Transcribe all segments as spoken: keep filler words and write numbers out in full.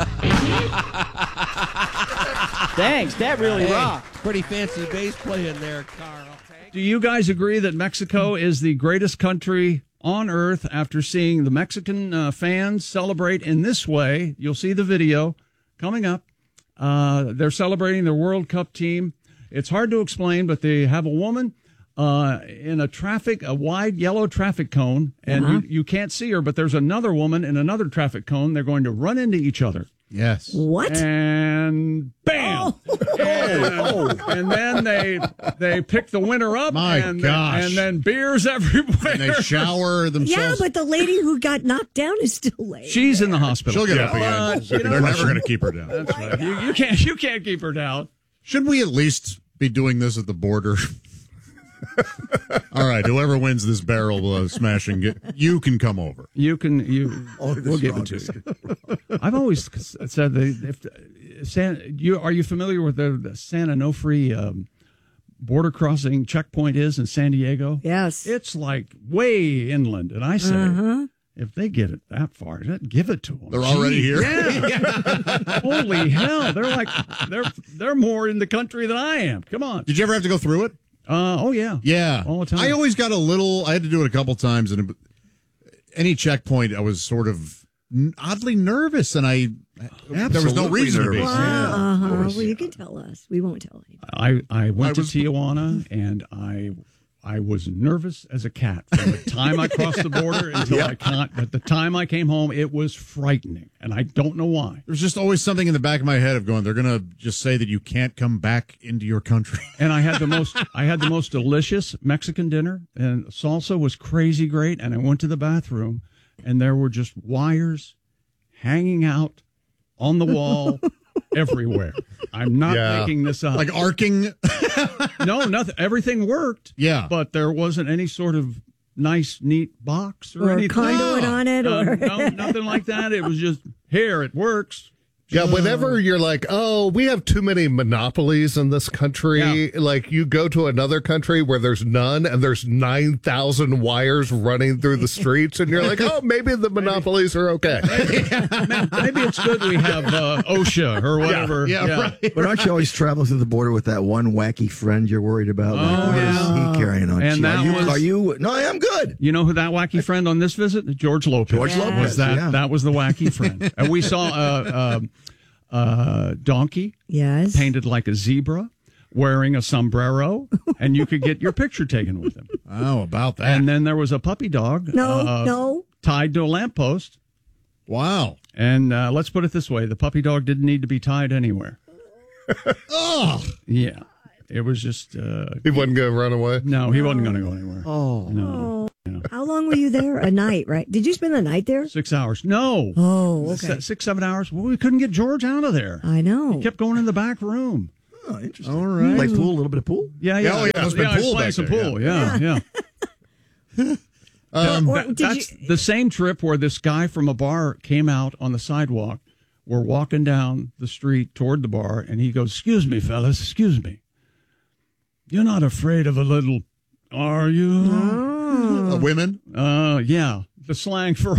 Thanks. That really hey, rocked. Pretty fancy bass playing there, Carl. Do you guys agree that Mexico is the greatest country on earth after seeing the Mexican uh, fans celebrate in this way? You'll see the video coming up. Uh, they're celebrating their World Cup team. It's hard to explain, but they have a woman uh, in a traffic, a wide yellow traffic cone, and Uh-huh. you, you can't see her, but there's another woman in another traffic cone. They're going to run into each other. Yes. What? And bam! Oh. And, and then they they pick the winner up. My and gosh. Then, and then beers everywhere. And they shower themselves. Yeah, but the lady who got knocked down is still late. She's in the hospital. She'll get Yeah. up again. But, you know, They're never going to keep her down. That's right. You, you can't you can't keep her down. Should we at least be doing this at the border? All right, whoever wins this barrel uh, smashing, get, you can come over. You can you. Oh, we'll give it to you. I've always said that if San, you are you familiar with the, the San Onofre um, border crossing checkpoint is in San Diego? Yes, it's like way inland, and I say. Uh-huh. If they get it that far, give it to them. They're already here. Yeah. Holy hell! They're like they're they're more in the country than I am. Come on. Did you ever have to go through it? Uh, oh yeah, yeah, all the time. I always got a little. I had to do it a couple times, and it, any checkpoint, I was sort of oddly nervous, and I there was no reason to be. Wow. Uh-huh. Well, you can tell us. We won't tell anybody. I I went I to was- Tijuana, and I I was nervous as a cat from the time I crossed the border until Yep. I can't. But the time I came home, it was frightening, and I don't know why. There's just always something in the back of my head of going, they're going to just say that you can't come back into your country. And I had the most, I had the most delicious Mexican dinner, and salsa was crazy great. And I went to the bathroom, and there were just wires hanging out on the wall everywhere. I'm not Yeah. making this up. Like arcing. No, nothing. Everything worked. Yeah. but there wasn't any sort of nice, neat box or, Or anything. conduit on it, Uh, or no, nothing like that. It was just here. It works. Yeah, whenever you're like, oh, we have too many monopolies in this country, Yeah. like you go to another country where there's none and there's nine thousand wires running through the streets, and you're like, oh, maybe the monopolies are okay. Maybe it's good we have uh, OSHA or whatever. Yeah, right. But aren't you always traveling through the border with that one wacky friend you're worried about? Like, Oh, what is yeah. he carrying on? And you? that are, you, was- are you? No, I am good. You know who that wacky friend on this visit? George Lopez. George Lopez, was that? yeah. That was the wacky friend. And we saw a, a, a donkey Yes. painted like a zebra, wearing a sombrero, and you could get your picture taken with him. Oh, about that. And then there was a puppy dog. No, uh, no. tied to a lamppost. Wow. And uh, let's put it this way: the puppy dog didn't need to be tied anywhere. Oh. Yeah, it was just. Uh, He wasn't going to run away. no, he wasn't going to go anywhere. Oh. No, How long were you there? A night, right? Did you spend the night there? six hours. No. Oh, okay. Se- Six, seven hours. Well, we couldn't get George out of there. I know. He kept going in the back room. Oh, interesting. All right. Play pool, a little bit of pool. Yeah, yeah. Oh, yeah, there's been I was pool playing back some there, pool. Yeah, yeah. Um, Or That- did that's you- the same trip where this guy from a bar came out on the sidewalk. We're walking down the street toward the bar, and he goes, "Excuse me, fellas, excuse me. You're not afraid of a little, are you?" uh, women? Uh, yeah. The slang for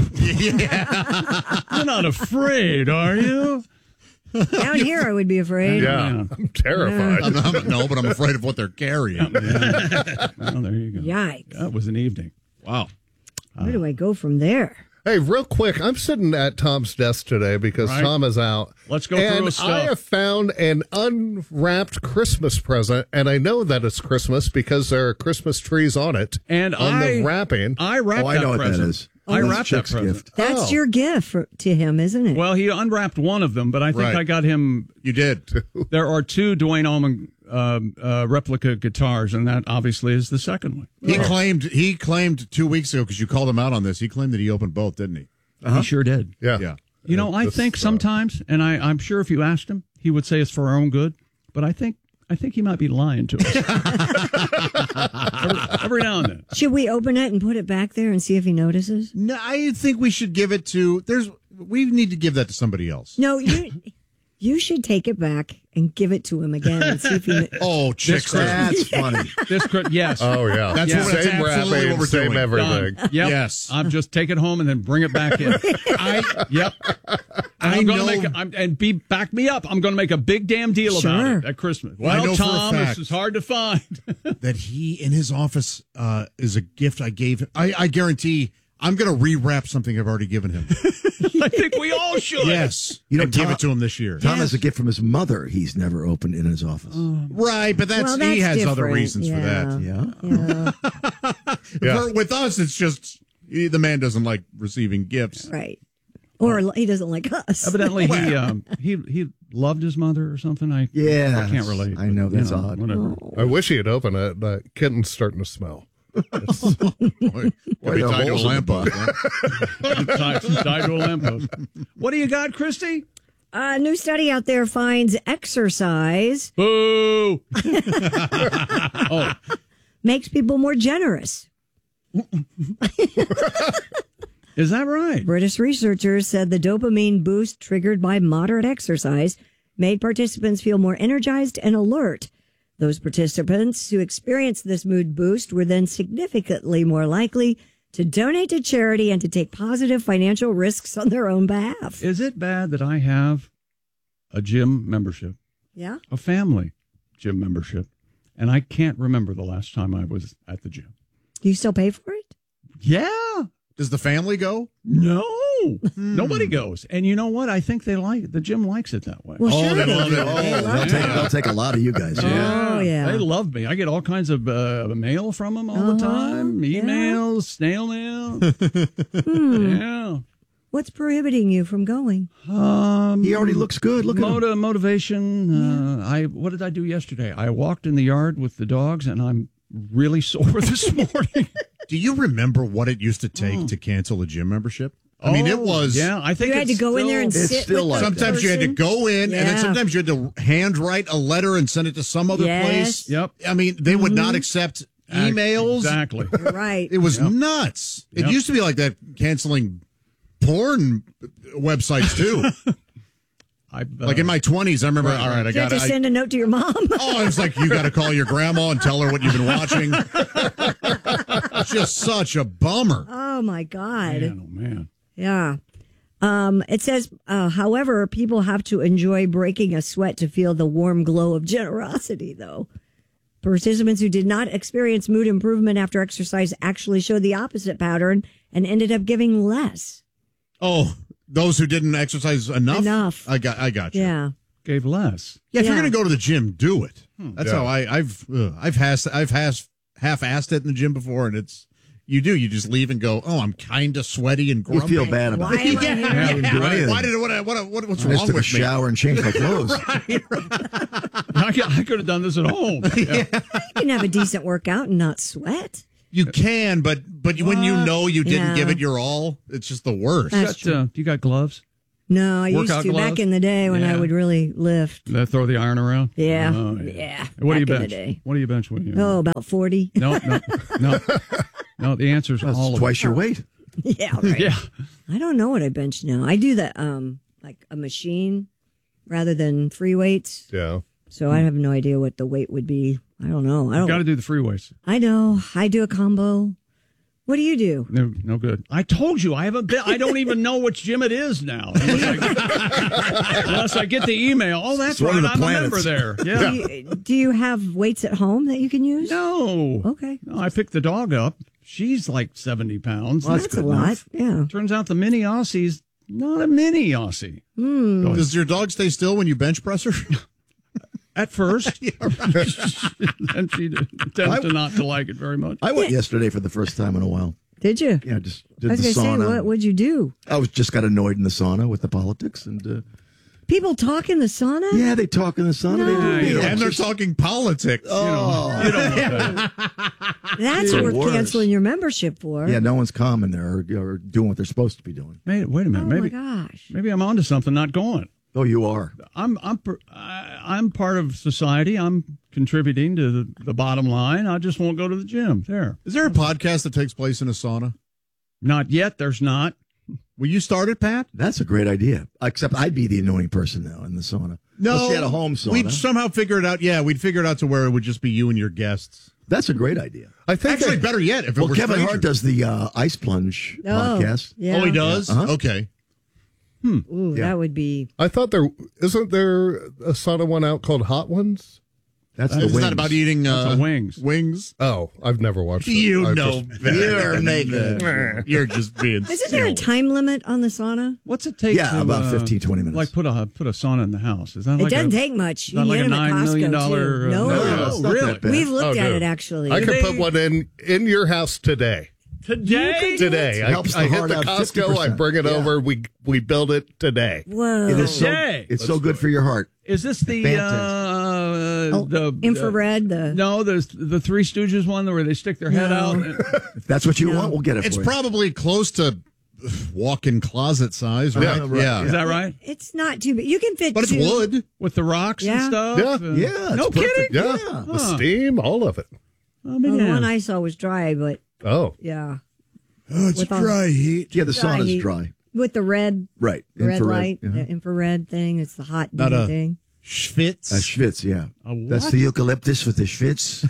you're not afraid, are you? Down here, I would be afraid. Yeah, Yeah. I'm terrified. I'm, I'm, no, but I'm afraid of what they're carrying. Oh, there you go. Yikes. That was an evening. Wow. Where do I go from there? Hey, real quick, I'm sitting at Tom's desk today because Right. Tom is out. Let's go and through his stuff. I have found an unwrapped Christmas present, and I know that it's Christmas because there are Christmas trees on it. And on I- the wrapping. I wrapped Oh, I that know what present. that is. I That's wrapped that Chick's present. gift. That's Oh. your gift for, to him, isn't it? Well, he unwrapped one of them, but I think Right. I got him. You did. There are two Dwayne Allman um, uh, replica guitars, and that obviously is the second one. He claimed he claimed two weeks ago, because you called him out on this, he claimed that he opened both, didn't he? He sure did. Yeah. Yeah. You know, I This, think uh, sometimes, and I, I'm sure if you asked him, he would say it's for our own good. But I think I think he might be lying to us every, every now and then. Should we open it and put it back there and see if he notices? No, I think we should give it to. There's. We need to give that to somebody else. No, you You should take it back and give it to him again and see if he. Oh, chicks. That's funny. This, cr- yes. Oh, yeah. That's Yeah. what that's Same absolutely wrapping, what we're same doing. everything. Done. Yep. Yes. I'm just take it home and then bring it back in. I, Yep. I I'm gonna know- make a, I'm, and be back me up. I'm going to make a big damn deal about Sure. it at Christmas. I know Well, for a Tom, fact. this is hard to find. that he in his office uh, is a gift I gave him. I, I guarantee I'm going to rewrap something I've already given him. I think we all should. Yes. You know, and give Tom- it to him this year. Tom has a gift from his mother he's never opened in his office. Right, but that's, Well, he that's has other different. reasons for that. yeah. Yeah, Yeah. For- with us, it's just he- the man doesn't like receiving gifts. right. Or he doesn't like us. Evidently, he um, he he loved his mother or something. I Yeah. I can't relate. I know, but, you that's odd. Whatever. I wish he had opened it. The kitten's starting to smell. Boy, could Why be the tied to a holes in the lamppost, butt? huh? Tied tied to a lamppost. What do you got, Christy? A new study out there finds exercise Boo! Oh, makes people more generous. is that right? British researchers said the dopamine boost triggered by moderate exercise made participants feel more energized and alert. Those participants who experienced this mood boost were then significantly more likely to donate to charity and to take positive financial risks on their own behalf. Is it bad that I have a gym membership, Yeah. a family gym membership, and I can't remember the last time I was at the gym? Do you still pay for it? Yeah. Does the family go? No. Nobody goes. And you know what? I think they like the gym likes it that way. Well, Oh, sure they they love do. it. They Oh, love They'll it. take, they'll take a lot of you guys. Oh, yeah. They love me. I get all kinds of uh, mail from them all the Uh-huh, time. yeah. Emails, snail mail. Hmm. Yeah. What's prohibiting you from going? Um, He already looks good. Look at him. Motiv- motivation. Uh, I what did I do yesterday? I walked in the yard with the dogs, and I'm really sore this morning. Do you remember what it used to take to cancel a gym membership? I mean, it Oh, was. Yeah, I think You had to it's go in there and still- It's sit still with like the that. Sometimes you had to person. go in, and then Yeah. sometimes you had to handwrite a letter and send it to some other Yes. place. Yep. I mean, they would not accept emails. Exactly. You're right. It was nuts. It Yep. used to be like that, canceling porn websites too. I, uh, Like in my twenties, I remember. All right, I Did you have got to to. send a note to your mom? Oh, it's like you got to call your grandma and tell her what you've been watching. It's just such a bummer. Oh, my God. man, oh man. Yeah. Um, it says, uh, however, people have to enjoy breaking a sweat to feel the warm glow of generosity, though. Participants who did not experience mood improvement after exercise actually showed the opposite pattern and ended up giving less. Oh, those who didn't exercise enough. Enough. I got. I got you. Yeah. Gave less. Yeah, if you're Yeah. going to go to the gym, do it. That's Yeah. how I, I've uh, I've has I've has half-assed it in the gym before, and it's you do you just leave and go, oh, I'm kind of sweaty and You grumpy. feel bad about Why it. am I here? Yeah, you didn't do anything. Why did what what what what's I just wrong took a with me? shower and changed my clothes. I could, I could have done this at home. Yeah. You can have a decent workout and not sweat. You can, but but when you know you didn't Yeah. give it your all, it's just the worst. That's Got, uh, you got gloves? No, I used Workout to gloves? back in the day when I Yeah. would really lift. That throw the iron around? Yeah. Oh, yeah. What do you back in the bench? day. What do you bench when you? Oh, about forty. No, no, no, no. The answer is That's all of twice it. your weight. Yeah, right. Yeah. I don't know what I bench now. I do that um like a machine rather than free weights. Yeah. So I have no idea what the weight would be. I don't know. I don't. Got to do the free weights. I know. I do a combo. What do you do? No, no good. I told you I haven't been. I don't even know which gym it is now. Unless I get, unless I get the email. Oh, that's It's one right. of the I'm a member planets. there. Do Yeah. you, do you have weights at home that you can use? No. Okay. No, I picked the dog up. She's like seventy pounds. Well, that's a good lot. enough. Yeah. Turns out the mini Aussie's not a mini Aussie. Hmm. Does your dog stay still when you bench press her? At first. And she tends to not to like it very much. I went yesterday for the first time in a while. Did you? Yeah, just I did was the going to say, sauna. what would you do? I was just got annoyed in the sauna with the politics, and uh, People talk in the sauna? yeah, they talk in the sauna. No. They do. you They don't- And they're exercise. talking politics. Oh, You don't want that. That's The worth worst. canceling your membership for. yeah, no one's calm in there or, or doing what they're supposed to be doing. Wait, wait a minute. Oh, maybe my gosh. maybe I'm onto something. Not going. Oh, you are. I'm I'm per- I, I'm part of society. I'm contributing to the, the bottom line. I just won't go to the gym. There. Is there a podcast that takes place in a sauna? Not yet. There's not. Will you start it, Pat? That's a great idea. Except I'd be the annoying person now in the sauna. No, Unless you had a home sauna. We'd somehow figure it out. Yeah, we'd figure it out to where it would just be you and your guests. That's a great idea. I think Actually, they- better yet, if it Well, were Kevin strangers. Hart does the uh, ice plunge Oh, podcast. yeah. Oh, he does? Uh-huh. Okay. Ooh, Yeah. that would be. I thought there isn't there a sauna one out called Hot Ones. That's the Isn't wings. that about eating uh, That's the wings. Wings? Oh, I've never watched it. You I know just- better. You're than making- that. You're just being Isn't there a silly. time limit on the sauna? What's it take? Yeah, to, about uh, fifteen, twenty minutes. Like put a put a sauna in the house. Is that It like doesn't a, take much. You not can like get a them at nine million Costco, dollar? too. uh, No, No, no. it's not really? that bad. We've looked Oh, at no. it, actually. I could They- put one in in your house today. Today? Today, It I, helps the I hit heart the out Costco. fifty I percent. bring it Yeah. over. We we build it today. Whoa. It is so, Yay. it's so good for your heart. Is this the Fantastic. uh, Oh, the infrared, the- no? There's the Three Stooges one where they stick their head No. out. If that's what you want, we'll get it It's for probably close to walk-in closet size, right? Yeah, right. Is that right? It's not too big. You can fit But it's two. wood. With the rocks Yeah. and stuff. Yeah. Uh, you. Yeah. it's No perfect. kidding. Yeah, Yeah. the steam, all of it. Oh, maybe Well, the yeah. one I saw was dry, but Oh, yeah. Oh, it's With all- heat. Yeah, the Dry sauna's heat. dry. With the red, Right. red Infrared. light, Uh-huh. the infrared thing. It's the hot Not beam a- thing. Schwitz. A schwitz, yeah. A what? That's the eucalyptus with the schwitz.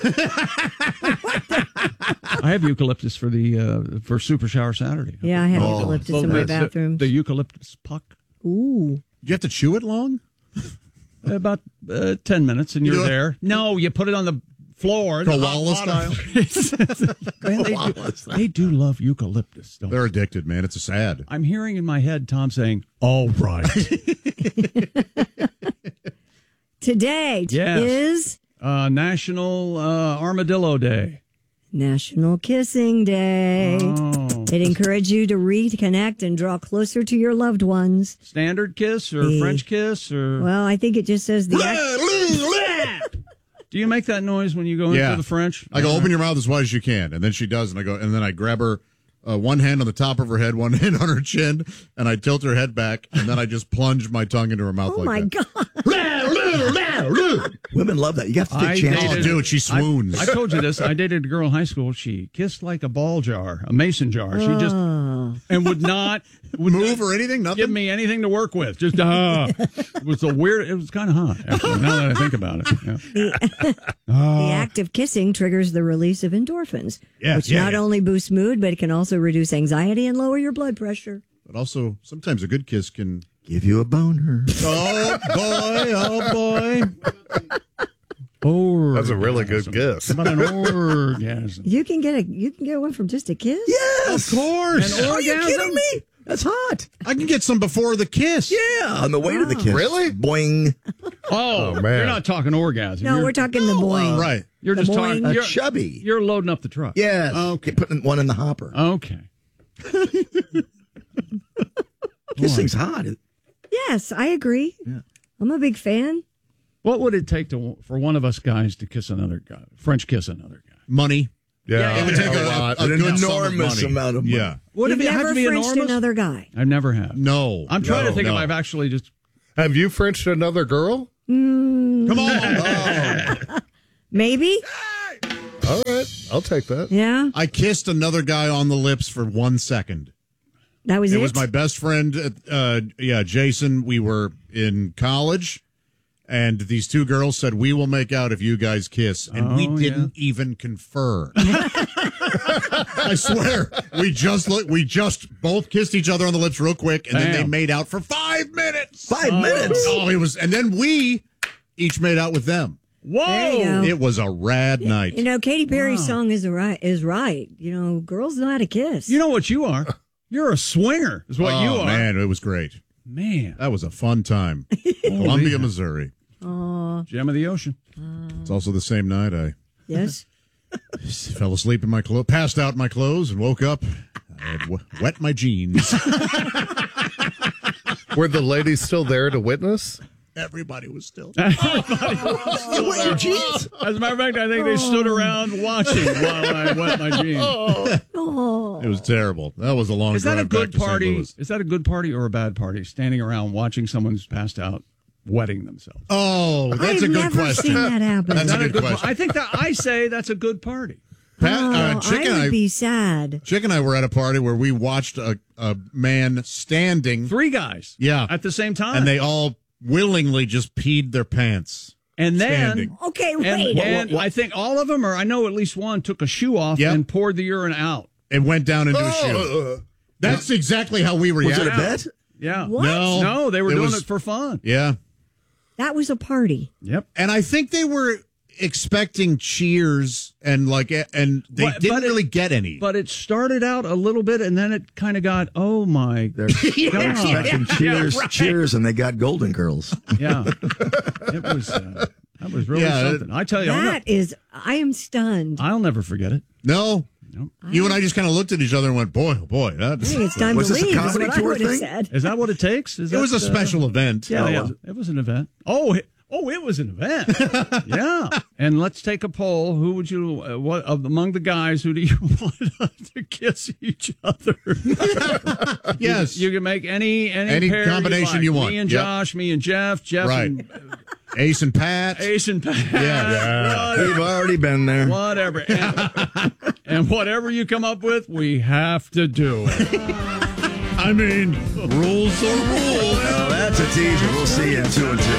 I have eucalyptus for the uh, for Super Shower Saturday. Yeah, I have Oh, eucalyptus Well, in my the- bathroom. The, the eucalyptus puck. Ooh. Do you have to chew it long? About uh, ten minutes, and You you're do it- there. No, you put it on the floor. For the hot Wallace water. Man, they, do, they do love eucalyptus. Don't They're they? addicted, man. It's a sad. I'm hearing in my head Tom saying, "All right." Today Yes. is uh, National uh, Armadillo Day. National Kissing Day. Oh. It encourages you to reconnect and draw closer to your loved ones. Standard kiss or The- French kiss or Well, I think it just says the act. do you make that noise when you go Yeah. into the French? I go, open your mouth as wide as you can. And then she does. And I go, and then I grab her uh, one hand on the top of her head, one hand on her chin, and I tilt her head back. And then I just plunge my tongue into her mouth Oh like my that. God. Women love that. You have to take I chances. Oh, dated- dude, she swoons. I, I told you this. I dated a girl in high school. She kissed like a ball jar, a mason jar. She just Oh. and would not would Move not or anything? Nothing? give me anything to work with. Just uh, it was a weird. It was kind of hot. Actually, now that I think about it, yeah. The act of kissing triggers the release of endorphins, Yeah, which yeah, not yeah. only boosts mood, but it can also reduce anxiety and lower your blood pressure. But also, sometimes a good kiss can. Give you a boner. Oh, boy. Oh, boy. Orgasm. that's a really good guess. About an orgasm. You can get a you can get one from just a kiss. Yes. Of course. An Are you orgasm? kidding me? That's hot. I can get some before the kiss. Yeah, on the way to the kiss. Really? Boing. Oh, man. You're not talking orgasm. No, you're, we're talking the boing. Right. You're the just boing. talking. A You're, chubby. you're loading up the truck. Yes. Okay. You're putting one in the hopper. Okay. Kissing's hot. Yes, I agree. Yeah. I'm a big fan. What would it take to for one of us guys to kiss another guy? French kiss another guy? Money. Yeah, It would take a, lot. a An good sum of enormous money. amount of money. Yeah. Would You've it be, have never to be Frenched enormous? another guy. I never have. No. I'm trying no, to think no. if I've actually just. Have you Frenched another girl? Come on. Maybe. All right, I'll take that. Yeah, I kissed another guy on the lips for one second. that was it. It was my best friend, uh, uh, yeah, Jason. We were in college, and these two girls said, "We will make out if you guys kiss," and we Oh, didn't even confer. I swear, we just look, we just both kissed each other on the lips real quick, and then they Damn. made out for five minutes. Five minutes. Oh, it was, and then we each made out with them. Whoa! There you go. It was a rad night. You know, Katy Perry's song is right. Is right. You know, girls know how to kiss. You know what you are? You're a swinger, is what oh, you are. man, it was great. Man. That was a fun time. Columbia, Missouri. Gem of the ocean. It's also the same night I yes. fell asleep in my clothes, passed out in my clothes, and woke up. I had w- wet my jeans. Were the ladies still there to witness? Everybody was still. As a matter of fact, I think they stood around watching while I wet my jeans. Oh. It was terrible. That was a long Is that a drive back good to Saint party? Louis. Is that a good party or a bad party? Standing around watching someone who's passed out, wetting themselves. Oh, that's I've a good never question. seen that happen. That's a Not a good good question. par- I think that I say that's a good party. Pat, Oh, uh, Chick I and would I, be sad. Chick and I were at a party where we watched a, a man standing. Three guys. Yeah. At the same time. And they all willingly just peed their pants. And then, standing. Okay, and, wait. and I think all of them, or I know at least one, took a shoe off Yep. and poured the urine out. It went down into Oh, a shoe. uh, That's exactly how we Was reacted. it a bet? Yeah. What? No. No, they were It doing was- it for fun. Yeah. That was a party. Yep. And I think they were expecting cheers and like, and they But- didn't but it- really get any. But it started out a little bit, and then it kind of got, oh my They're, they're God. expecting cheers, cheers, and they got golden curls. Yeah. It was, uh, that was really Yeah, something. I tell you, I'm That not, is, I am stunned. I'll never forget it. no. Nope. You and I just kind of looked at each other and went, boy, oh boy. That's, I think it's time Was to this a leave, is comedy what I tour would have thing? said. Is that what it takes? Is it was a that, uh, special event. Yeah, Oh, yeah. was it? It was an event. Oh, it, oh, it was an event. Yeah. And let's take a poll. Who would you, uh, what of among the guys, who do you want to kiss each other? Yes. You can make any any, Any pair combination like. you want. Me and Yep. Josh, me and Jeff, Jeff Right. and Ace and Pat. Ace and Pat. Yeah. We've already been there. Whatever. And, and whatever you come up with, we have to do it. I mean, rules are rules. Well, that's a teaser. We'll see you in two and two.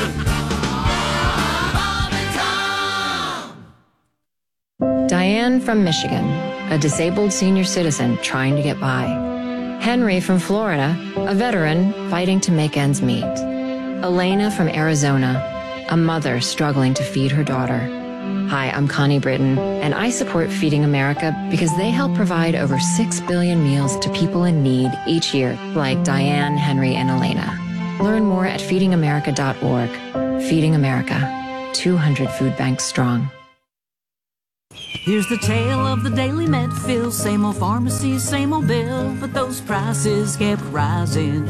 Diane from Michigan, a disabled senior citizen trying to get by. Henry from Florida, a veteran fighting to make ends meet. Elena from Arizona, a mother struggling to feed her daughter. Hi, I'm Connie Britton, and I support Feeding America because they help provide over six billion meals to people in need each year, like Diane, Henry, and Elena. Learn more at feeding america dot org. Feeding America, two hundred food banks strong. Here's the tale of the Daily Medfield. Same old pharmacy, same old bill, but those prices kept rising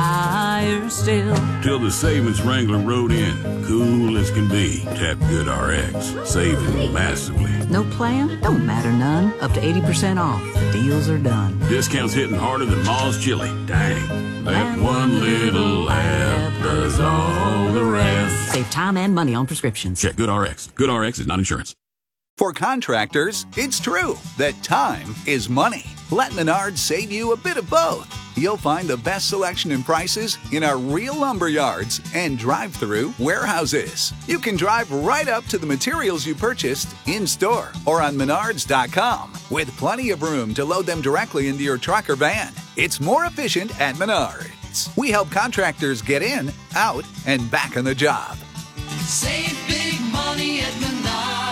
higher still. Till the savings wrangler rode in, cool as can be. Tap Good R X, saving massively. No plan? Don't matter none. Up to eighty percent off. Deals are done. Discounts hitting harder than Ma's chili. Dang, that one little app does all the rest. Save time and money on prescriptions. Check Good R X. Good R X is not insurance. For contractors, it's true that time is money. Let Menards save you a bit of both. You'll find the best selection and prices in our real lumber yards and drive-through warehouses. You can drive right up to the materials you purchased in-store or on menards dot com with plenty of room to load them directly into your truck or van. It's more efficient at Menards. We help contractors get in, out, and back on the job. Save big money at Menards.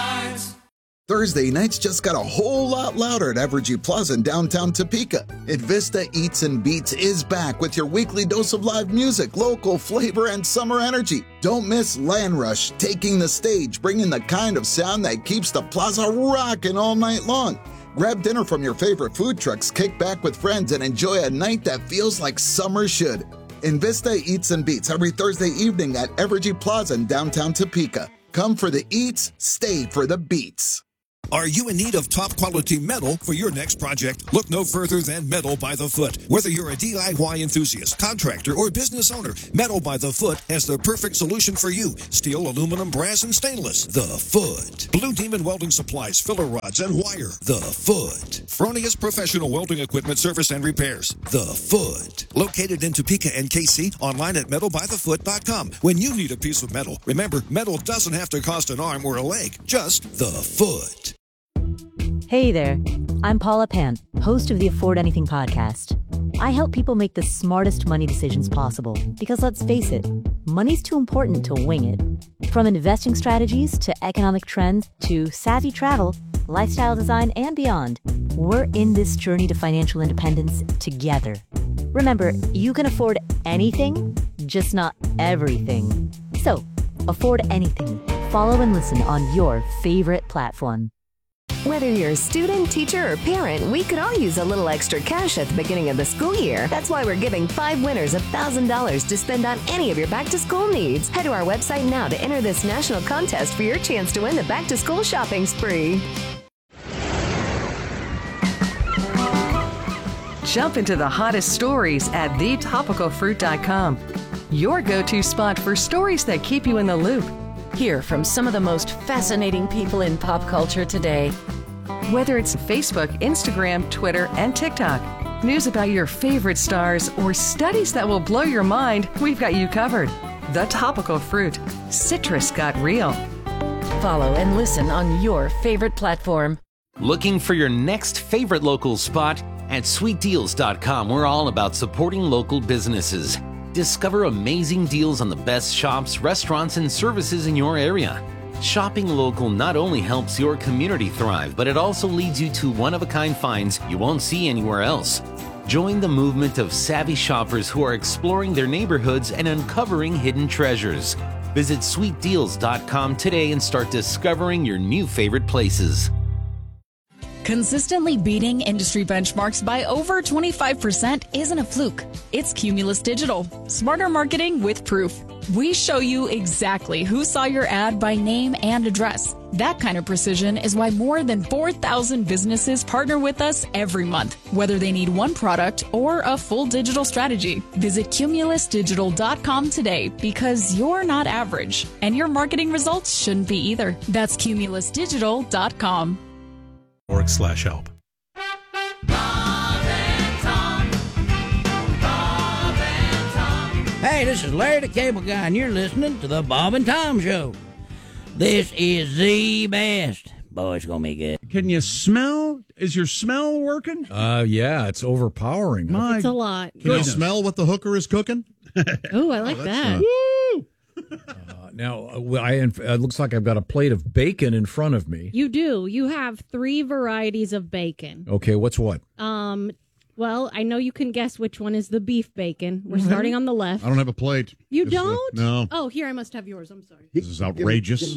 Thursday nights just got a whole lot louder at Evergy Plaza in downtown Topeka. Invista Eats and Beats is back with your weekly dose of live music, local flavor, and summer energy. Don't miss Land Rush taking the stage, bringing the kind of sound that keeps the plaza rocking all night long. Grab dinner from your favorite food trucks, kick back with friends, and enjoy a night that feels like summer should. Invista Eats and Beats every Thursday evening at Evergy Plaza in downtown Topeka. Come for the eats, stay for the beats. Are you in need of top quality metal for your next project? Look no further than Metal by the Foot. Whether you're a D I Y enthusiast, contractor, or business owner, Metal by the Foot has the perfect solution for you. Steel, aluminum, brass, and stainless. The Foot. Blue Demon Welding Supplies, filler rods, and wire. The Foot. Fronius Professional Welding Equipment Service and Repairs. The Foot. Located in Topeka and K C, online at metal by the foot dot com. When you need a piece of metal, remember, metal doesn't have to cost an arm or a leg, just the foot. Hey there, I'm Paula Pan, host of the Afford Anything podcast. I help people make the smartest money decisions possible because let's face it, money's too important to wing it. From investing strategies to economic trends to savvy travel, lifestyle design, and beyond, we're in this journey to financial independence together. Remember, you can afford anything, just not everything. So, afford anything. Follow and listen on your favorite platform. Whether you're a student, teacher, or parent, we could all use a little extra cash at the beginning of the school year. That's why we're giving five winners one thousand dollars to spend on any of your back-to-school needs. Head to our website now to enter this national contest for your chance to win the back-to-school shopping spree. Jump into the hottest stories at the topical fruit dot com. Your go-to spot for stories that keep you in the loop. Hear from some of the most fascinating people in pop culture today. Whether it's Facebook, Instagram, Twitter, and TikTok, news about your favorite stars, or studies that will blow your mind, we've got you covered. The Topical Fruit. Citrus got real. Follow and listen on your favorite platform. Looking for your next favorite local spot? At sweet deals dot com, we're all about supporting local businesses. Discover amazing deals on the best shops, restaurants, and services in your area. Shopping local not only helps your community thrive, but it also leads you to one-of-a-kind finds you won't see anywhere else. Join the movement of savvy shoppers who are exploring their neighborhoods and uncovering hidden treasures. Visit sweet deals dot com today and start discovering your new favorite places. Consistently beating industry benchmarks by over twenty-five percent isn't a fluke. It's Cumulus Digital. Smarter marketing with proof. We show you exactly who saw your ad by name and address. That kind of precision is why more than four thousand businesses partner with us every month, whether they need one product or a full digital strategy. Visit cumulus digital dot com today because you're not average, and your marketing results shouldn't be either. That's cumulus digital dot com. Org slash help. Hey, this is Larry the Cable Guy, and you're listening to the Bob and Tom Show. This is the best. Boy, it's going to be good. Can you smell? Is your smell working? Uh, yeah, it's overpowering. My It's a lot. Can you smell what the hooker is cooking? Oh, I like that. Uh, now, uh, I, it looks like I've got a plate of bacon in front of me. You do. You have three varieties of bacon. Okay, what's what? Um, well, I know you can guess which one is the beef bacon. We're Mhm. starting on the left. I don't have a plate. You This is a- don't? no. Oh, here, I must have yours. I'm sorry. This is outrageous.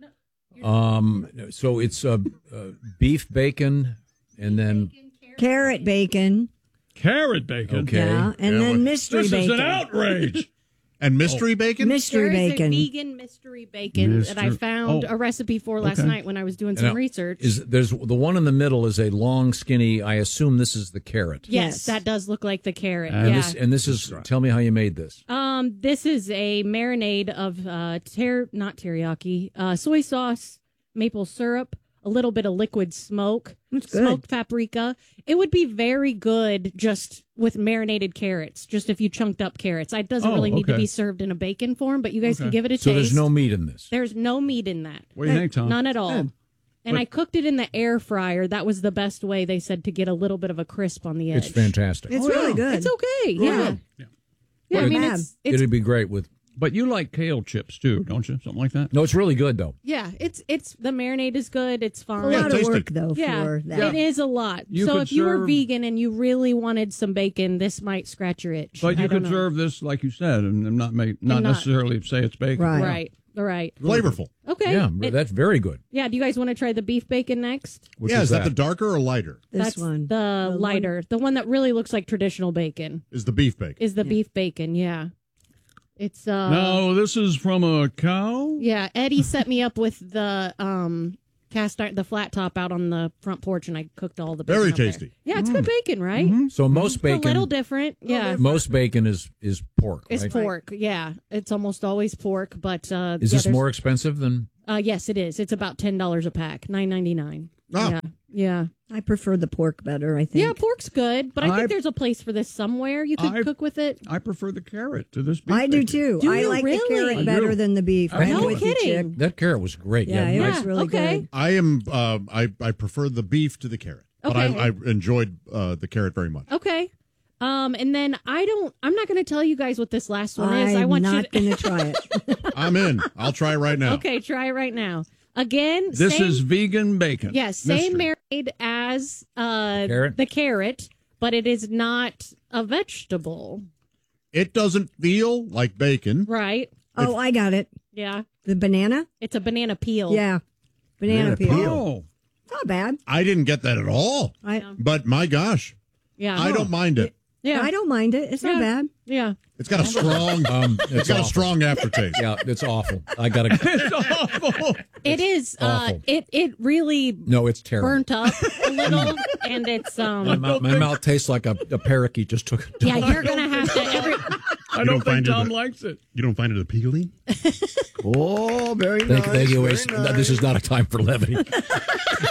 Um, so it's uh, uh, beef bacon and then Carrot bacon. Carrot bacon. Okay. Yeah, and Yeah, then what- mystery This bacon. is an outrage. And mystery bacon? Mystery There is bacon. a vegan mystery bacon that I Mystery- found oh. a recipe for last Okay. night when I was doing And some now, research. Is there's the one in the middle is a long, skinny. I assume this is the carrot. Yes, that does look like the carrot. And yeah. this and this is. Tell me how you made this. Um, this is a marinade of uh, ter not teriyaki, uh, soy sauce, maple syrup, a little bit of liquid smoke, good. smoked paprika. It would be very good just with marinated carrots, just if you chunked up carrots. It doesn't Oh, really need to okay. be served in a bacon form, but you guys can Okay. give it a So taste. there's no meat in this. There's no meat in that. What do you think, Tom? None at all. Good. And But- I cooked it in the air fryer. That was the best way, they said, to get a little bit of a crisp on the edge. It's fantastic. It's really good. It's okay. Really yeah. good. Yeah. Yeah, I Well, mean, it- it's, it's It'd be great with. But you like kale chips too, don't you? Something like that. No, it's really good though. Yeah, it's it's the marinade is good. It's fine. A lot of work, though, Yeah, for that. it is a lot. You so could if you were serve- vegan and you really wanted some bacon, this might scratch your itch. But I you don't could know. serve this, like you said, and and not make not, And not- necessarily say it's bacon. Right. Right, right. Flavorful. Okay. Yeah, It- that's very good. yeah. Do you guys want to try the beef bacon next? Which yeah, is is that, that? the darker or lighter? This That's one. the, one- lighter, the one that really looks like traditional bacon. Is the beef bacon? Is the beef bacon? Yeah. It's uh. No, this is from a cow. Yeah, Eddie set me up with the um cast iron, the flat top out on the front porch, and I cooked all the bacon. Very up there. tasty. Yeah, it's good bacon, right? So most It's a little bacon, different. Yeah, most bacon is is pork. it's right? pork. Yeah, it's almost always pork. But uh, Is yeah, this there's- more expensive than? Uh, yes, it is. It's about ten dollars a pack, nine ninety nine. Ah. Yeah, yeah, I prefer the pork better, I think. yeah. Pork's good, but I, I- think there's a place for this somewhere. You could I- cook with it. I prefer the carrot to this beef I do bacon. too. Do I you like really? the carrot I better do. than the beef. I I'm No with you, kidding. Chick. That carrot was great. Yeah, it Yeah, was really okay. good. I am. Uh, I I prefer the beef to the carrot, but Okay. I, I enjoyed uh, the carrot very much. Okay. Um, and then I don't. I'm not going to tell you guys what this last one is. I I'm want you not to. going to try it. I'm in. I'll try right now. Okay, try it right now. Again, This same, is vegan bacon. yes, same Mystery. marinade as uh Carrot? the carrot, but it is not a vegetable, It doesn't feel like bacon. right? Oh, I got it. Yeah, The banana? it's a banana peel. Yeah. Banana, Banana peel. peel. Oh, Not bad. I didn't get that at all. I But my gosh, yeah, I don't mind it. yeah, I don't mind it. It's not Yeah. bad. yeah. It's got a strong. Um, it's got awful. a strong aftertaste. Yeah, it's awful. I gotta. it's awful. It is. Uh, awful. it it really No, it's terrible. burnt up a little, and it's My, um. mouth, my mouth tastes like a, a parakeet just took a Yeah, you're gonna have to every. I don't don't think find it Tom a- likes it. You don't find it appealing? Oh, very Thank, nice. thank you. very Ace. nice. This is not a time for levity.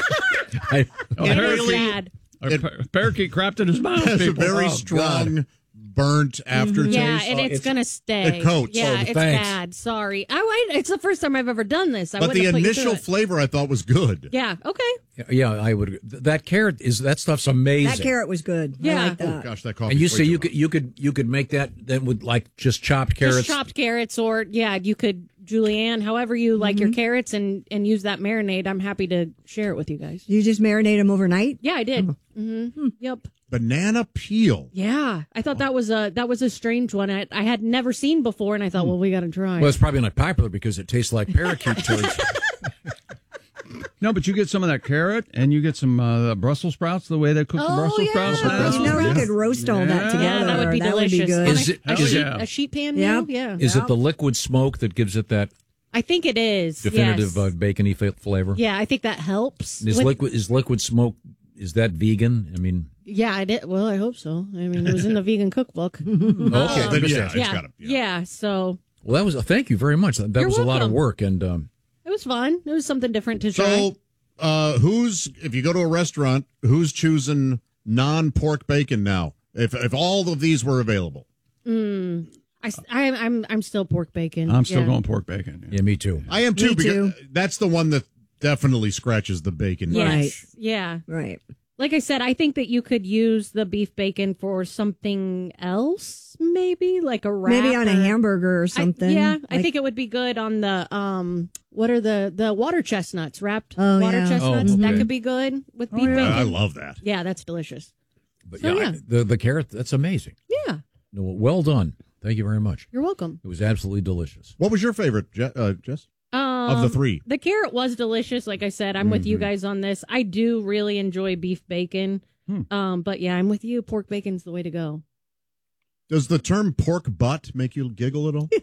I, Oh, It parakeet, was sad. a par- parakeet crapped in his mouth. It has a people. very Oh, strong God. burnt aftertaste. Yeah, and Oh, it's, it's- gonna stay. it coats. Yeah, Oh, it's thanks. bad. Sorry. I, I, it's the first time I've ever done this. I But wouldn't the have put you initial through it. flavor I thought was good. Yeah. Okay. Yeah, I would. th- That carrot is that stuff's amazing. That carrot was good. I Yeah. like that. Oh gosh, that coffee. And you say you could you could you could make that then with like just chopped carrots. Just chopped carrots, or yeah, you could julienne, however you like Mm-hmm. your carrots, and and use that marinade. I'm happy to share it with you guys. You just marinate them overnight? Yeah, I did. Oh. Mm-hmm. Yep. banana peel. Yeah, I thought that was a that was a strange one. I, I had never seen before, and I thought, well, we got to try. Well, it's probably not popular because it tastes like parakeet turds. No, but you get some of that carrot, and you get some uh, Brussels sprouts. The way they cook the Oh, Brussels yeah. sprouts. now. You know, you could roast all that Yeah. together. yeah, that would be delicious. good. On Is a, it- a, is sheet, it- a sheet pan Yeah. meal? Yeah. Is it the liquid smoke that gives it that I think it is. definitive yes. uh, bacony fa- flavor? Yeah, I think that helps. Is with- liquid is liquid smoke is that vegan? I mean, Yeah, I did. Well, I hope so. I mean, it was in the vegan cookbook. okay. Oh, then, Just yeah, asking. it's yeah, gotta- yeah. So Well, that was a thank you very much. That, that You're was a lot of welcome. work, and um, it was fun. It was something different to try. So, uh, who's if you go to a restaurant, who's choosing non-pork bacon now? If if all of these were available, Mm, I, am I'm I'm still pork bacon. I'm still yeah. going pork bacon. yeah, me too. I am too. Me because too. that's the one that definitely scratches the bacon. Yes. Right. Yeah. Right. Like I said, I think that you could use the beef bacon for something else, maybe like a wrap. Maybe on a or- hamburger or something. I, yeah, I Like- think it would be good on the um. What are the the water chestnuts? Wrapped Oh, water yeah. chestnuts. Oh, That okay. could be good with beef Yeah, bacon. I love that. Yeah, that's delicious. But So, yeah, yeah. I- the the carrot that's amazing. Yeah, No, well done. Thank you very much. you're welcome. It was absolutely delicious. What was your favorite, Je- uh, Jess? Um, Of the three. the carrot was delicious. Like I said, I'm with you Mm-hmm. guys on this. I do really enjoy beef bacon. Hmm. Um, but yeah, I'm with you. Pork bacon's the way to go. Does the term pork butt make you giggle at all?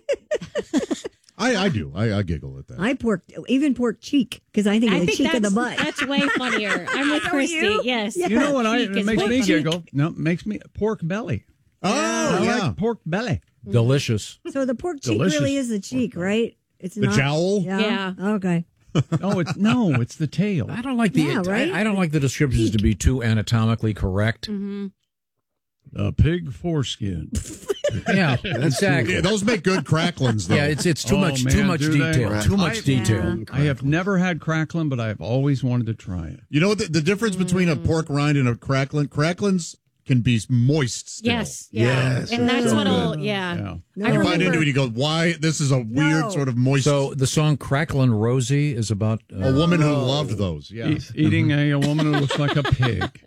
I, I do. I, I giggle at that. I pork, even pork cheek, because I think of I the think cheek of the that's, butt. that's way funnier. I'm with Don't Christy. you? Yes. Yeah. You know what? I, Cheek it is makes what me cheek. giggle. No, it makes me pork belly. Oh, I yeah. like pork belly. Delicious. So the pork cheek Delicious. really is the cheek, right? It's The not, jowl? Yeah. Okay. Oh, it's no, it's the tail. I don't like the Yeah, right? I, I don't like the descriptions to be too anatomically correct. Mm-hmm. The pig foreskin. Yeah, exactly. Yeah, those make good cracklins, though. Yeah, it's it's too Oh, much man, too much do they? detail. Too much I- detail. I have never had cracklin, but I've always wanted to try it. You know what the, the difference between a pork rind and a cracklin? Cracklins can be moist still. Yes. Yeah. Yes, And that's so what'll, good. yeah. Yeah. No. I You bite remember- into it, you go, why? This is a weird No. sort of moist. So the song "Cracklin' Rosie" is about uh, a woman who loved those. Yeah. E- eating a, a woman who looks like a pig.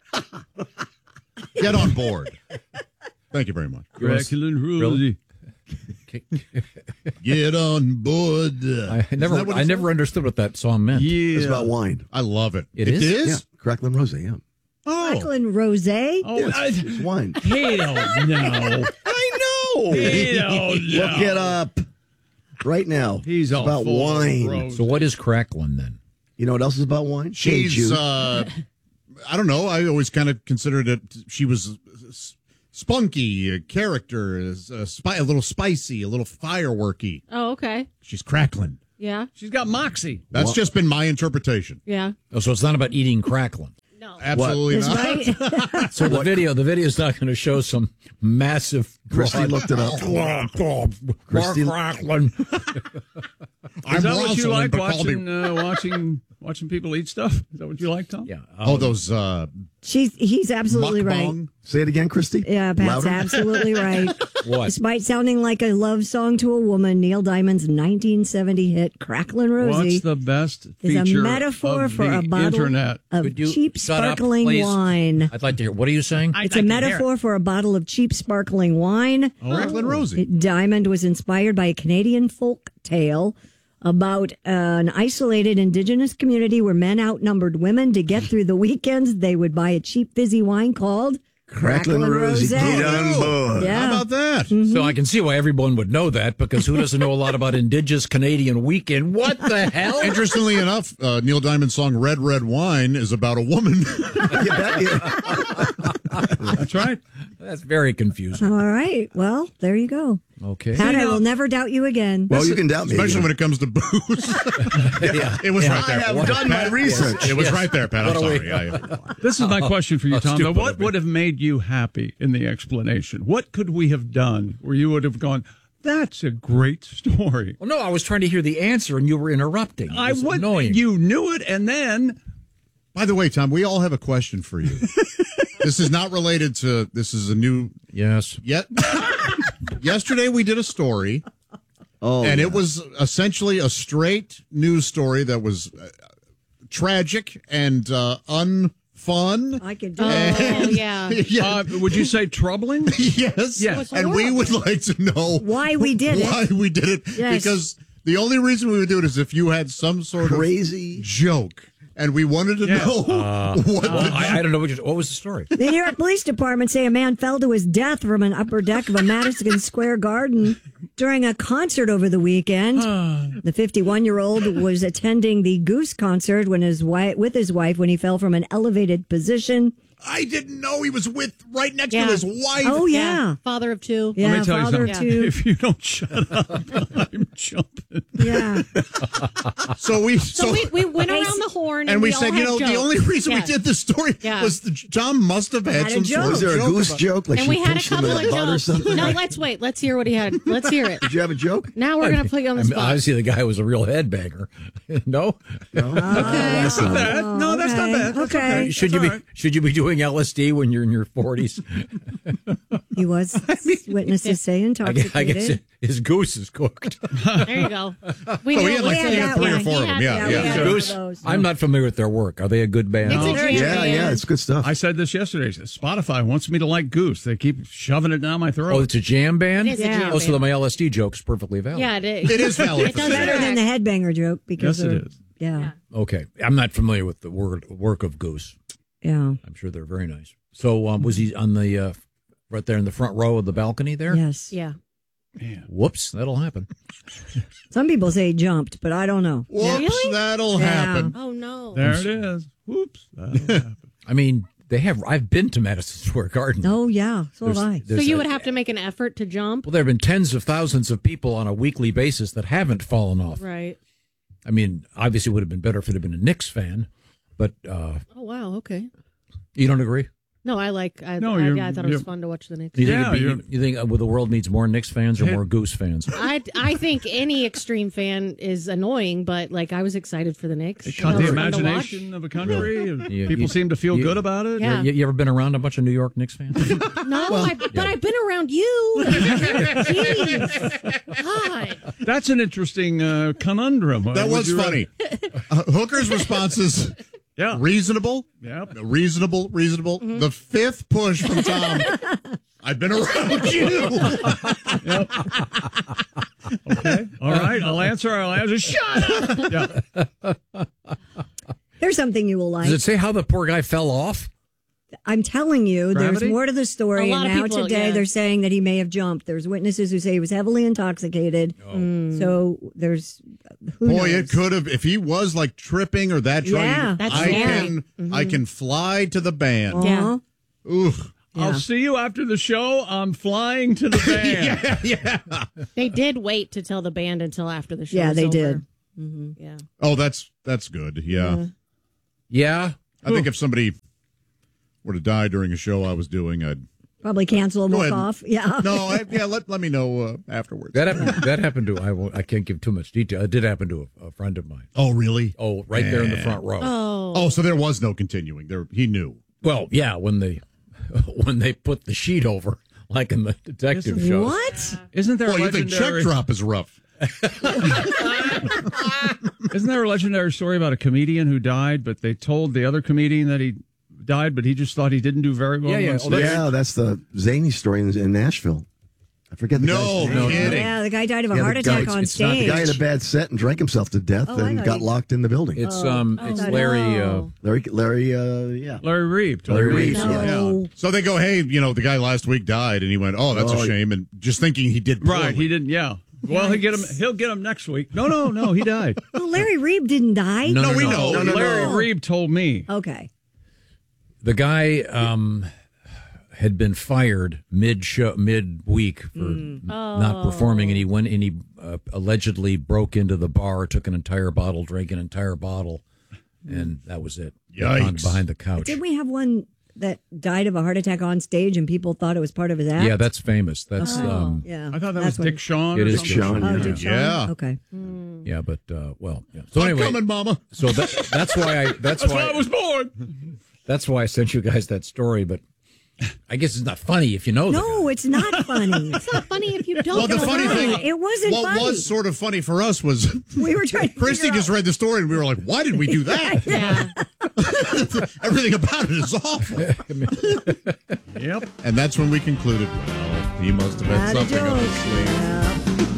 Get on board. Thank you very much. Cracklin' Rosie. Get on board. I never I never understood what that song meant. Yeah. It's about wine. I love it. It is? is? Yeah, Cracklin' Rosé, yeah. Oh. Cracklin' rosé. Oh, Yes, I, it's wine. hell no. I know. Hell no. Look it up right now. He's It's all about full of wine. rose. So what is cracklin' then? You know what else is about wine? Shade She's, juice. uh, I don't know. I always kind of considered it, she was spunky, a character, is a, spi- a little spicy, a little fireworky. Oh, okay. She's crackling. Yeah. She's got moxie. That's Well- just been my interpretation. Yeah. Oh, so it's not about eating cracklin'. No. Absolutely That's not. right. So the video, the video is not going to show some massive. Christy broad- looked it up. Christy cracklin'. Is I'm that what you Rosalind, like but call me- watching? Uh, watching watching people eat stuff? Is that what you like, Tom? Yeah. Oh, those uh, She's he's absolutely right. mukbang. Say it again, Christy. Yeah, Pat's Louder. absolutely right. What? Despite sounding like a love song to a woman, Neil Diamond's nineteen seventy hit "Cracklin' Rosie" What's the best is a feature metaphor of for the a bottle internet? of Could you cheap shut up, sparkling please? wine. I'd like to hear. What are you saying? It's a metaphor for a bottle of cheap sparkling wine. Cracklin' Rosie. Diamond was inspired by a Canadian folk tale about an isolated indigenous community where men outnumbered women. To get through the weekends, they would buy a cheap fizzy wine called Cracklin' Rosie. Rosé. Get on board. Yeah. How about that? So I can see why everyone would know that, because who doesn't know a lot about Indigenous Canadian Weekend? What the hell? Interestingly enough, uh, Neil Diamond's song "Red Red Wine" is about a woman. You bet you- That's right. That's very confusing. All right. Well, there you go. Okay. Pat, I will never doubt you again. Well, you can doubt me. Especially again. when it comes to booze. yeah. It was Yeah. right there. I have What- done my Pat, research. It was Yes. right there, Pat. I'm What a sorry. way- I- This is my question for you, How Tom. Now, stupid what of me. would have made you happy in the explanation? What could we have done where you would have gone, that's a great story? Well, no, I was trying to hear the answer, and you were interrupting. It I was would. annoying. You knew it, and then By the way, Tom, we all have a question for you. This is not related to. This is a new. Yes. Yet. Yesterday we did a story. Oh, and yeah. it was essentially a straight news story that was uh, tragic and uh, unfun. I can do Oh, it. yeah. Yeah. uh, would you say troubling? Yes. Yes. And we would like to know Why we did it. why we did it. Yes. Because the only reason we would do it is if you had some sort Crazy. of joke. And we wanted to Yeah. know Uh, what well, the I, I don't know. What, you, what was the story? The New York Police Department say a man fell to his death from an upper deck of a Madison Square Garden during a concert over the weekend. The fifty-one-year-old was attending the Goose concert when his wife, with his wife when he fell from an elevated position. I didn't know he was with right next Yeah. to his wife. Oh, yeah. Father of two. Yeah, Let me tell you father of something. two. If you don't shut up, I'm jumping. Yeah. So we So, so, we, we went Hey, around the horn and, and we all said, you had know, the jokes. only reason Yeah. we did this story Yeah. was the, Tom must have had, Had a some joke. sort of Was there a joke goose about- joke? Like And she we had a pinched him couple in of the butt or jokes. something? No, let's wait. Let's hear what he had. Let's hear it. Did you have a joke? Now we're going to put you on the I mean, spot. obviously, the guy was a real headbanger. no? No, that's not Bad. No, that's not bad. That's Okay. okay. Should That's you be all right. Should you be doing L S D when you're in your forties? He was, witnesses say, I intoxicated. guess, I guess his goose is cooked. There you go. We Oh, know he had like we had he had that three or one. four of He them. had- Yeah, yeah, yeah. we had Goose. those. I'm not familiar with their work. Are they a good band? It's a jam Yeah, band. yeah, it's good stuff. I said this yesterday. Spotify wants me to like Goose. They keep shoving it down my throat. Oh, it's a jam band? It is a Yeah. jam Oh, so band. then my L S D joke's perfectly valid. Yeah, it is. It is valid. It does Better than the headbanger joke because Yes, it of, is. Yeah. Okay. I'm not familiar with the word, work of Goose. Yeah. I'm sure they're very nice. So um, was he on the uh, right there in the front row of the balcony there? Yes. Yeah. Whoops, that'll happen. Some people say he jumped, but I don't know. Whoops, Really? that'll Yeah. happen. Oh, no. There it is. Whoops. That'll happen. I mean, they have. I've been to Madison Square Garden. Oh, yeah. So have There's- I. So there's you a- would have to make an effort to jump? Well, there have been tens of thousands of people on a weekly basis that haven't fallen off. Right. I mean, obviously, it would have been better if it had been a Knicks fan, but uh, Oh, wow. Okay. you don't agree? No, I like. I, No, I, you're- yeah, I thought it was you're- fun to watch the Knicks. You think, Yeah, it'd be, you're- you think uh, well, the world needs more Knicks fans or Yeah. more Goose fans? I, I think any extreme fan is annoying, but like I was excited for the Knicks. It You caught know, the it was fun to watch. imagination of a country. and You- People you- seem to feel you- good about it. Yeah. You, you ever been around a bunch of New York Knicks fans? No, I, but I've been around you. Jeez. God. That's an interesting uh, conundrum. That Would was you funny. Uh, Hooker's responses, Yeah. reasonable, Yep. reasonable, reasonable. Mm-hmm. The fifth push from Tom. I've been around you. Okay. All right. I'll answer. I'll answer. Shut up. Yeah. Here's something you will like. Does it say how the poor guy fell off? I'm telling you, Gravity? there's more to the story. A lot And of now people, today yeah. they're saying that he may have jumped. There's witnesses who say he was heavily intoxicated. So there's who Boy, knows? it could have if he was like tripping or that. Trying Yeah. to, That's I scary. can, I can fly to the band. Yeah. Uh-huh. Ooh, I'll see you after the show. I'm flying to the band. yeah, yeah. They did wait to tell the band until after the show. Yeah, was they over. did. Yeah. Oh, that's that's good. Yeah, Yeah. I think if somebody were to die during a show I was doing, I'd Probably cancel and Go walk ahead. off. Yeah. no, I, yeah. Let let me know uh, afterwards. That happened. That happened to. I won't. I can't give too much detail. It did happen to a, a friend of mine. Oh, really? Oh, right there in the front row. Oh. Oh, so there was no continuing. There, he knew. Well, yeah. When they when they put the sheet over, like in the detective Isn't- shows. What? Isn't there Well, a you think legendary? check drop is rough? Isn't there a legendary story about a comedian who died, but they told the other comedian that he died, but he just thought he didn't do very well. Yeah, yeah. on Oh, stage? that's- Yeah, that's the zany story in, in Nashville. I forget the No guy's name. no kidding. Yeah, the guy died of a Yeah, the heart guy- attack it's- on it's not the stage. The guy had a bad set and drank himself to death Oh, I and thought got he- locked in the building. It's Oh. um. Oh, It's no. Larry. Uh, Larry, Larry, uh, yeah. Larry Reeb. told Larry me. Reeb, No. So they go, hey, you know, the guy last week died, and he went, oh, that's Oh, a shame, and just thinking he did poorly. Right, he didn't. Yeah. Well, he get him. He'll get him next week. No, no, no. He died. Oh, Larry Reeb didn't die. No, No, no, we no. know. No, no, Larry no. Reeb told me. Okay. The guy. Um. had been fired mid show, mid week for Mm. n- Oh. not performing, and he went and he uh, allegedly broke into the bar, took an entire bottle, drank an entire bottle, and that was it. Yikes. On- behind the couch. Did we have one that died of a heart attack on stage and people thought it was part of his act? Yeah, that's famous. That's Oh, um, yeah. I thought that That's was Dick what- Shawn. It or is something. Dick Shawn, Oh, yeah. Dick Shawn? Yeah. Okay. yeah, but uh, well, yeah. So I'm anyway, coming, Mama. so that, that's why I that's, That's why, why I was born. that's why I sent you guys that story. But I guess it's not funny if you know. the guy. No, it's not funny. It's not funny if you don't Well, the know funny the thing, guy. It wasn't what funny. was sort of funny for us was We were trying to Christy figure just out- read the story and we were like, why did we do that? Yeah. Everything about it is awful. Yep. And that's when we concluded, well, he must have had Had a something up his joke. sleeve. Yeah.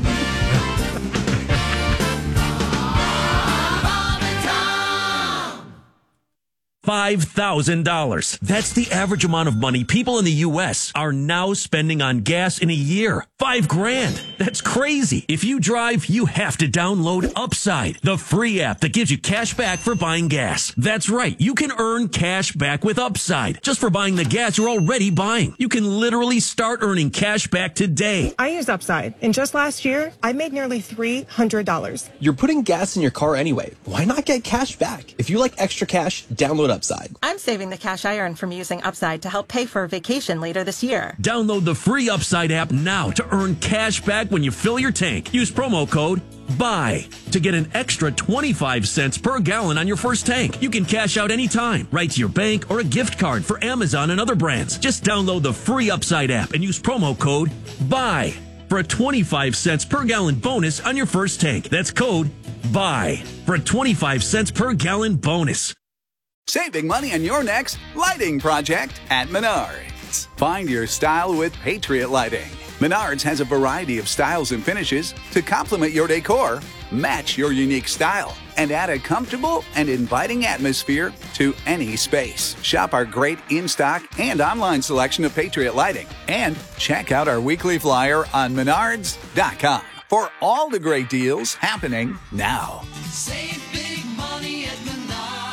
five thousand dollars. That's the average amount of money people in the U S are now spending on gas in a year. Five grand. That's crazy. If you drive, you have to download Upside, the free app that gives you cash back for buying gas. That's right. You can earn cash back with Upside just for buying the gas you're already buying. You can literally start earning cash back today. I use Upside, and just last year, I made nearly three hundred dollars. You're putting gas in your car anyway. Why not get cash back? If you like extra cash, download Upside. I'm saving the cash I earn from using Upside to help pay for a vacation later this year. Download the free Upside app now to earn cash back when you fill your tank. Use promo code BUY to get an extra twenty-five cents per gallon on your first tank. You can cash out anytime, right to your bank or a gift card for Amazon and other brands. Just download the free Upside app and use promo code BUY for a twenty-five cents per gallon bonus on your first tank. That's code BUY for a twenty-five cents per gallon bonus. Saving money on your next lighting project at Menards. Find your style with Patriot Lighting. Menards has a variety of styles and finishes to complement your decor, match your unique style, and add a comfortable and inviting atmosphere to any space. Shop our great in-stock and online selection of Patriot Lighting. And check out our weekly flyer on menards dot com for all the great deals happening now. Save big money at Menards.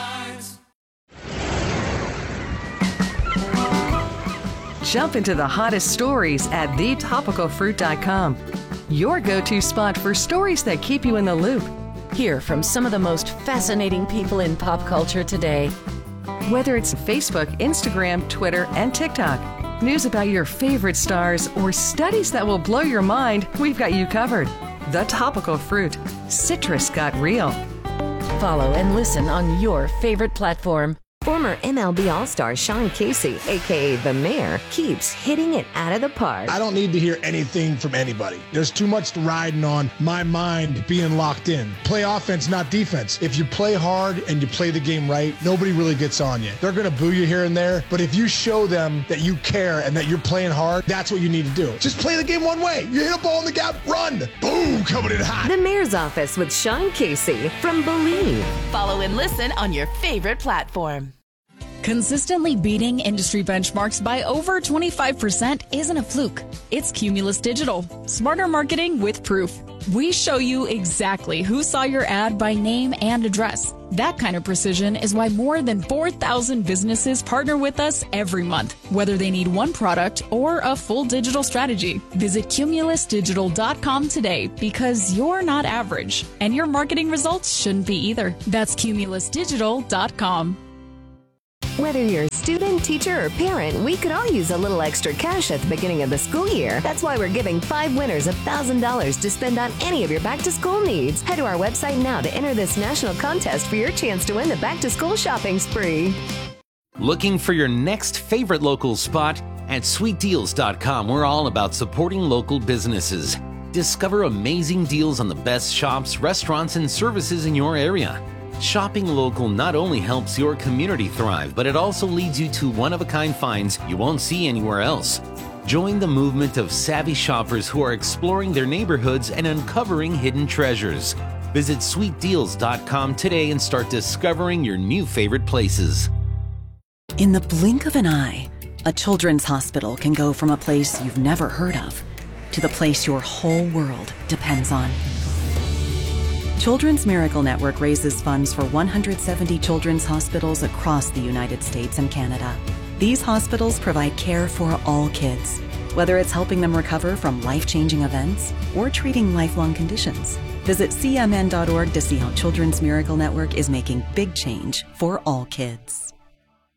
Jump into the hottest stories at the topical fruit dot com. Your go-to spot for stories that keep you in the loop. Hear from some of the most fascinating people in pop culture today. Whether it's Facebook, Instagram, Twitter, and TikTok, news about your favorite stars, or studies that will blow your mind, we've got you covered. The Topical Fruit. Citrus got real. Follow and listen on your favorite platform. Former M L B All-Star Sean Casey, a k a. The Mayor, keeps hitting it out of the park. I don't need to hear anything from anybody. There's too much riding on my mind being locked in. Play offense, not defense. If you play hard and you play the game right, nobody really gets on you. They're going to boo you here and there, but if you show them that you care and that you're playing hard, that's what you need to do. Just play the game one way. You hit a ball in the gap, run. Boom, coming in hot. The Mayor's Office with Sean Casey from Believe. Follow and listen on your favorite platform. Consistently beating industry benchmarks by over twenty-five percent isn't a fluke. It's Cumulus Digital. Smarter marketing with proof. We show you exactly who saw your ad by name and address. That kind of precision is why more than four thousand businesses partner with us every month, whether they need one product or a full digital strategy. Visit cumulus digital dot com today because you're not average, and your marketing results shouldn't be either. That's cumulus digital dot com. Whether you're a student, teacher, or parent, we could all use a little extra cash at the beginning of the school year. That's why we're giving five winners one thousand dollars to spend on any of your back-to-school needs. Head to our website now to enter this national contest for your chance to win the back-to-school shopping spree. Looking for your next favorite local spot? At sweet deals dot com, we're all about supporting local businesses. Discover amazing deals on the best shops, restaurants, and services in your area. Shopping local not only helps your community thrive, but it also leads you to one-of-a-kind finds you won't see anywhere else. Join the movement of savvy shoppers who are exploring their neighborhoods and uncovering hidden treasures. Visit sweet deals dot com today and start discovering your new favorite places. In the blink of an eye, a children's hospital can go from a place you've never heard of to the place your whole world depends on. Children's Miracle Network raises funds for one hundred seventy children's hospitals across the United States and Canada. These hospitals provide care for all kids, whether it's helping them recover from life-changing events or treating lifelong conditions. Visit C M N dot org to see how Children's Miracle Network is making big change for all kids.